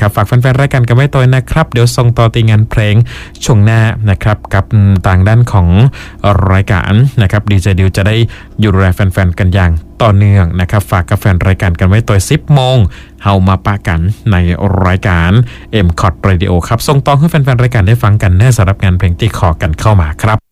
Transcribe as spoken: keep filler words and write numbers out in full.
นะครับฝากแฟนๆรายการกันไว้ตัวนะครับเดี๋ยวส่งต่อตีงานเพลงช่วงหน้านะครับกับต่างด้านของรายการนะครับดีเจดิวจะได้อยู่ดูแลแฟนๆกันอย่างต่อเนื่องนะครับฝากกับแฟนรายการกันไว้ตัวสิบโมงเฮามาปะกันในรายการ เอ็ม คอท Radio ครับส่งต่อให้แฟนๆรายการได้ฟังกันเนื่องสำหรับงานเพลงที่ขอกันเข้ามาครับ